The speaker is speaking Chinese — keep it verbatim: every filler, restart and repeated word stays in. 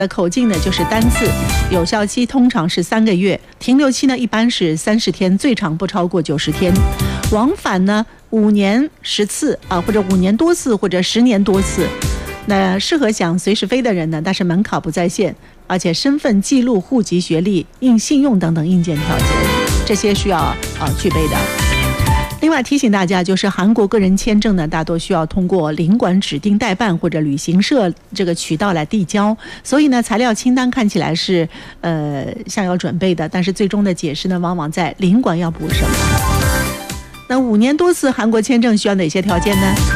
的口径呢就是单次，有效期通常是三个月，停留期呢一般是三十天，最长不超过九十天。往返呢五年十次啊，或者五年多次，或者十年多次。那适合想随时飞的人呢，但是门槛不在线，而且身份记录、户籍、学历、硬信用等等硬件条件，这些需要啊具备的。另外提醒大家，就是韩国个人签证呢，大多需要通过领馆指定代办或者旅行社这个渠道来递交，所以呢，材料清单看起来是呃像要准备的，但是最终的解释呢，往往在领馆要补什么。那五年多次韩国签证需要哪些条件呢？